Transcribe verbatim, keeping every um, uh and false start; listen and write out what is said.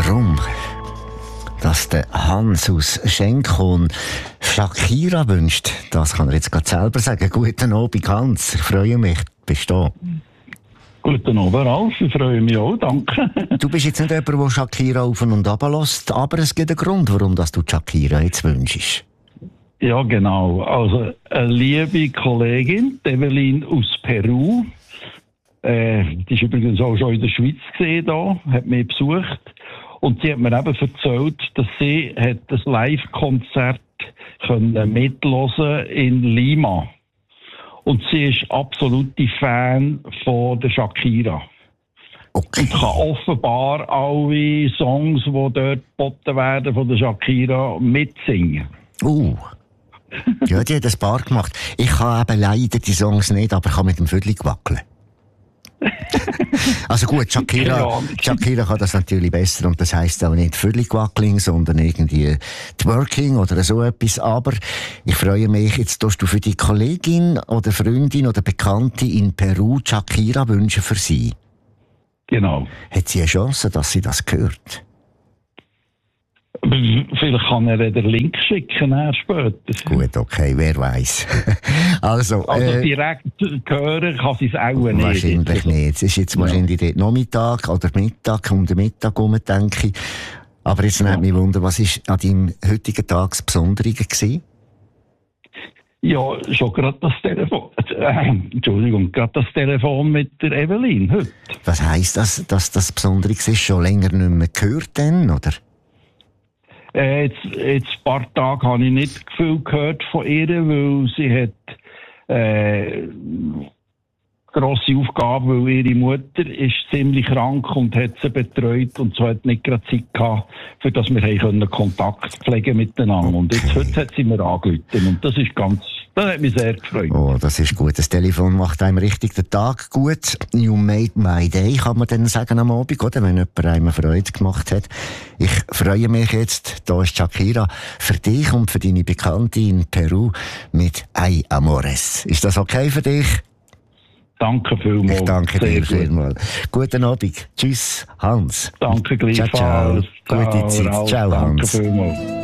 warum dass der Hans aus Schenkon Shakira wünscht, das kann er jetzt gerade selber sagen. Guten Abend, Hans. Ich freue mich, bist du da. Guten Abend, Ralf. Ich freue mich auch, danke. Du bist jetzt nicht jemand, der Shakira auf und ab lässt, aber es gibt einen Grund, warum du Shakira jetzt wünschst. Ja, genau. Also, eine liebe Kollegin, Evelyn aus Peru, äh, die ist übrigens auch schon in der Schweiz gesehen, da, hat mich besucht. Und sie hat mir eben erzählt, dass sie hat ein Live-Konzert mithören in Lima. Und sie ist absolute Fan von der Shakira. Okay. Und kann offenbar alle Songs, die dort geboten werden von der Shakira, mitsingen. Uh. Ja, die hat ein paar gemacht. Ich kann eben leider die Songs nicht, aber ich kann mit dem Viertel wackeln. Also gut, Shakira, Shakira kann das natürlich besser und das heisst auch nicht Viertelwackeling, sondern irgendwie Twerking oder so etwas. Aber ich freue mich, jetzt tust du für die Kollegin oder Freundin oder Bekannte in Peru Shakira wünschen für sie. Genau. Hat sie eine Chance, dass sie das hört? Vielleicht kann er den Link schicken, später. Gut, okay, wer weiß. also, also äh, direkt hören kann sie es auch nicht. Wahrscheinlich nicht. Es ist jetzt ja. wahrscheinlich dort Nachmittag oder Mittag, um den Mittag herum, denke ich. Aber jetzt ja. nimmt mich Wunder, was war an deinem heutigen Tag das Besondere gewesen? Ja, schon gerade das Telefon, äh, Entschuldigung, gerade das Telefon mit der Evelyn heute. Was heisst das, dass das Besondere ist? Schon länger nicht mehr gehört denn, oder? Äh, jetzt, jetzt ein paar Tage habe ich nicht viel gehört von ihr, weil sie hat äh, grosse Aufgabe, weil ihre Mutter ist ziemlich krank und hat sie betreut und so hat nicht gerade Zeit gehabt, für dass wir können Kontakt pflegen miteinander. Okay. Und jetzt heute hat sie mir angerufen und das ist ganz, das hat mich sehr gefreut. Oh, das ist gut. Das Telefon macht einem richtig den Tag gut. You made my day, kann man dann sagen am Abend, oder? Wenn jemand einem Freude gemacht hat. Ich freue mich jetzt, da ist Shakira, für dich und für deine Bekannte in Peru mit Ay Amores. Ist das okay für dich? Danke vielmals. Ich danke dir vielmals. Guten Abend. Tschüss, Hans. Danke gleichfalls. Ciao, ciao. Gute Zeit. Ciao, Hans. Danke vielmals.